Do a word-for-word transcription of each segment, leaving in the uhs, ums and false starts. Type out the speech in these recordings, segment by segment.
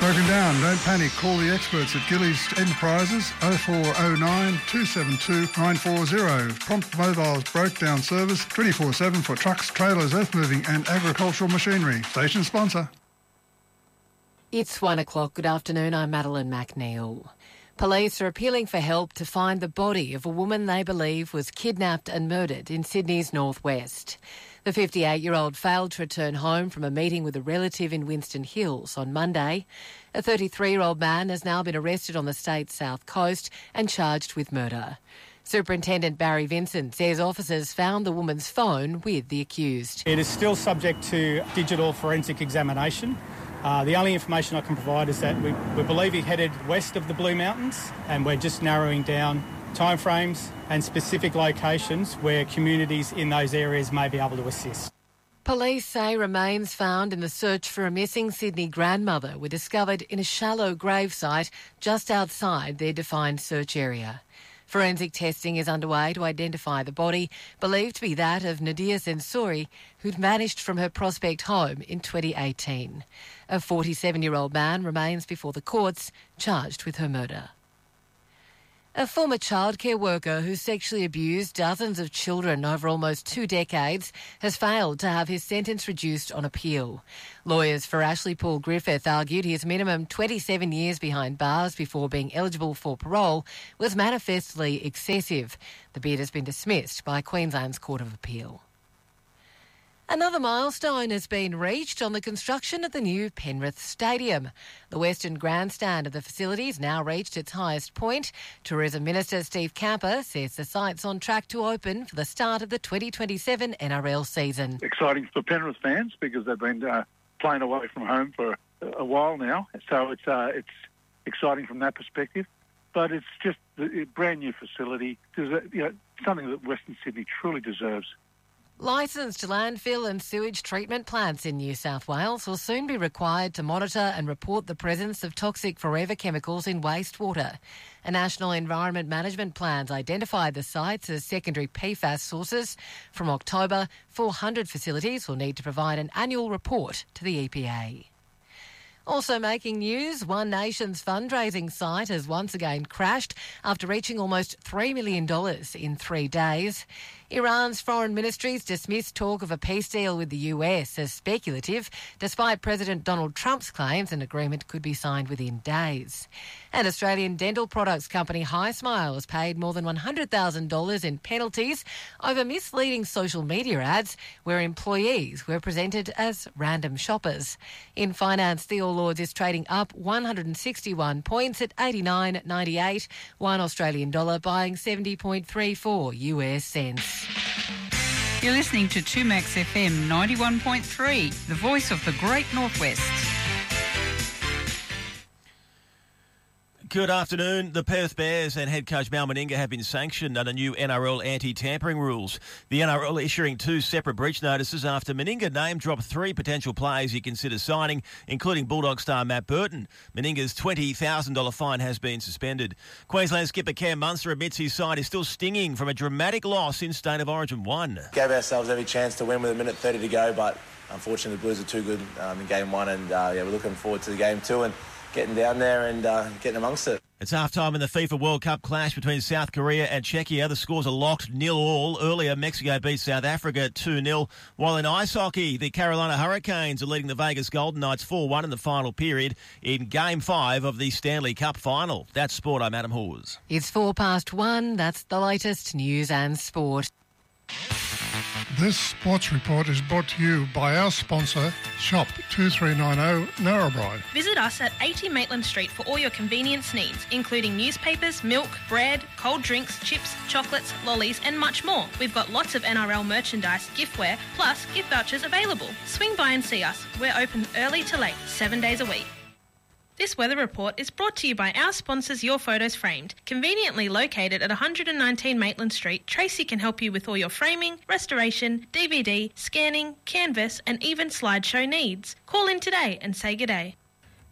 Broken down, don't panic. Call the experts at Gillies Enterprises oh four oh nine, two seven two, nine four zero. Prompt Mobile's breakdown service twenty-four seven for trucks, trailers, earth moving and agricultural machinery. Station sponsor. It's one o'clock. Good afternoon. I'm Madeline McNeil. Police are appealing for help to find the body of a woman they believe was kidnapped and murdered in Sydney's northwest. The fifty-eight-year-old failed to return home from a meeting with a relative in Winston Hills on Monday. A thirty-three-year-old man has now been arrested on the state's south coast and charged with murder. Superintendent Barry Vincent says officers found the woman's phone with the accused. It is still subject to digital forensic examination. Uh, the only information I can provide is that we, we believe he headed west of the Blue Mountains, and we're just narrowing down timeframes and specific locations where communities in those areas may be able to assist. Police say remains found in the search for a missing Sydney grandmother were discovered in a shallow gravesite just outside their defined search area. Forensic testing is underway to identify the body, believed to be that of Nadia Sensori, who'd vanished from her Prospect home in twenty eighteen. A forty-seven-year-old man remains before the courts, charged with her murder. A former childcare worker who sexually abused dozens of children over almost two decades has failed to have his sentence reduced on appeal. Lawyers for Ashley Paul Griffith argued his minimum twenty-seven years behind bars before being eligible for parole was manifestly excessive. The bid has been dismissed by Queensland's Court of Appeal. Another milestone has been reached on the construction of the new Penrith Stadium. The western grandstand of the facility has now reached its highest point. Tourism Minister Steve Camper says the site's on track to open for the start of the twenty twenty-seven N R L season. Exciting for Penrith fans because they've been uh, playing away from home for a while now. So it's uh, it's exciting from that perspective. But it's just a brand new facility. You know, something that Western Sydney truly deserves. Licensed landfill and sewage treatment plants in New South Wales will soon be required to monitor and report the presence of toxic forever chemicals in wastewater. A National Environment Management Plan's identified the sites as secondary P FAS sources. From October, four hundred facilities will need to provide an annual report to the E P A. Also making news, One Nation's fundraising site has once again crashed after reaching almost three million dollars in three days. Iran's foreign ministry's dismissed talk of a peace deal with the U S as speculative, despite President Donald Trump's claims an agreement could be signed within days. And Australian dental products company HiSmile has paid more than one hundred thousand dollars in penalties over misleading social media ads where employees were presented as random shoppers. In finance, the All Ords is trading up one hundred sixty-one points at eighty-nine ninety-eight, one Australian dollar buying seventy point three four U S cents. You're listening to two Max F M ninety-one point three, the voice of the Great Northwest. Good afternoon. The Perth Bears and head coach Mal Meninga have been sanctioned under new N R L anti-tampering rules. The N R L issuing two separate breach notices after Meninga name-dropped three potential players he considers signing, including Bulldog star Matt Burton. Meninga's twenty thousand dollars fine has been suspended. Queensland skipper Cam Munster admits his side is still stinging from a dramatic loss in State of Origin one. Gave ourselves every chance to win with a minute thirty to go, but unfortunately the Blues are too good um, in game one, and uh, yeah, we're looking forward to the game two and getting down there and uh, getting amongst it. It's half-time in the FIFA World Cup clash between South Korea and Czechia. The scores are locked nil all. Earlier, Mexico beat South Africa two nil. While in ice hockey, the Carolina Hurricanes are leading the Vegas Golden Knights four one in the final period in Game five of the Stanley Cup final. That's sport. I'm Adam Hawes. It's four past one. That's the latest news and sport. This sports report is brought to you by our sponsor, Shop two three nine zero Narrabri. Visit us at eighty Maitland Street for all your convenience needs, including newspapers, milk, bread, cold drinks, chips, chocolates, lollies and much more. We've got lots of N R L merchandise, giftware, plus gift vouchers available. Swing by and see us. We're open early to late, seven days a week. This weather report is brought to you by our sponsors Your Photos Framed. Conveniently located at one hundred nineteen Maitland Street, Tracy can help you with all your framing, restoration, D V D, scanning, canvas and even slideshow needs. Call in today and say good day.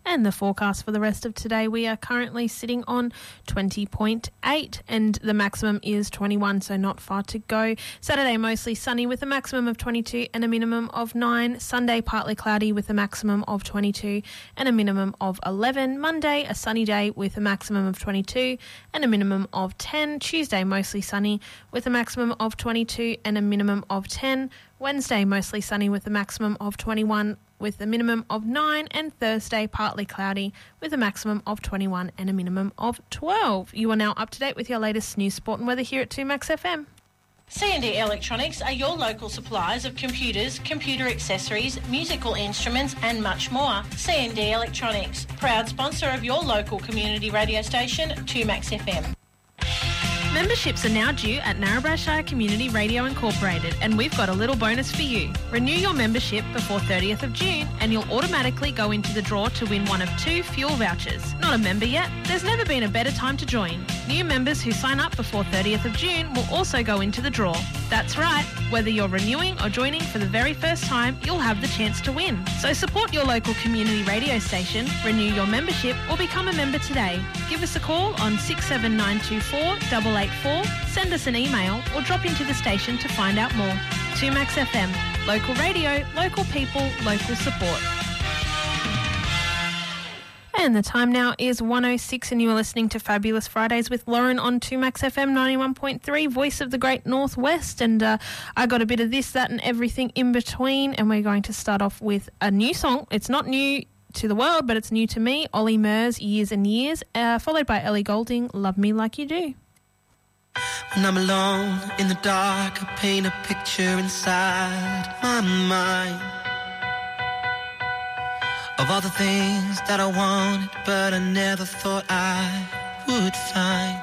And the forecast for the rest of today, we are currently sitting on twenty point eight and the maximum is twenty-one, so not far to go. Saturday mostly sunny with a maximum of twenty-two and a minimum of nine. Sunday partly cloudy with a maximum of twenty-two and a minimum of eleven. Monday a sunny day with a maximum of twenty-two and a minimum of ten. Tuesday mostly sunny with a maximum of twenty-two and a minimum of ten. Wednesday mostly sunny with a maximum of twenty-one with a minimum of nine, and Thursday partly cloudy with a maximum of twenty-one and a minimum of twelve. You are now up to date with your latest news, sport and weather here at two Max F M. C and D Electronics are your local suppliers of computers, computer accessories, musical instruments and much more. C and D Electronics, proud sponsor of your local community radio station, two Max F M. Memberships are now due at Narrabri Shire Community Radio Incorporated, and we've got a little bonus for you. Renew your membership before thirtieth of June and you'll automatically go into the draw to win one of two fuel vouchers. Not a member yet? There's never been a better time to join. New members who sign up before thirtieth of June will also go into the draw. That's right, whether you're renewing or joining for the very first time, you'll have the chance to win. So support your local community radio station, renew your membership or become a member today. Give us a call on six seven nine two four, eight eight four, send us an email or drop into the station to find out more. two Max F M, local radio, local people, local support. And the time now is one oh six and you are listening to Fabulous Fridays with Lauren on two Max F M ninety-one point three, voice of the great Northwest. And uh, I got a bit of this, that and everything in between, and we're going to start off with a new song. It's not new to the world, but it's new to me. Ollie Murs, Years and Years, uh, followed by Ellie Goulding, Love Me Like You Do. When I'm alone in the dark, I paint a picture inside my mind of all the things that I wanted, but I never thought I would find.